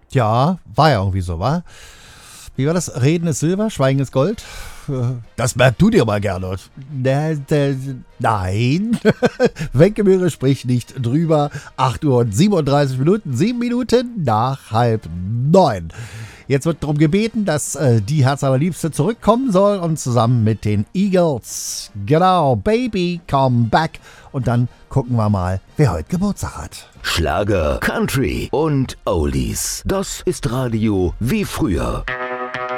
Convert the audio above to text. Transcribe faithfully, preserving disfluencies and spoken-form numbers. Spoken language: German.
Ja, war ja irgendwie so, wa? Wie war das? Reden ist Silber, Schweigen ist Gold? Das merkst du dir mal gerne. Nein. Wenkemöhre spricht nicht drüber. acht Uhr und siebenunddreißig Minuten, sieben Minuten nach halb neun. Jetzt wird darum gebeten, dass äh, die Herz allerliebste zurückkommen soll und zusammen mit den Eagles. Genau, Baby, come back. Und dann gucken wir mal, wer heute Geburtstag hat. Schlager, Country und Oldies. Das ist Radio wie früher.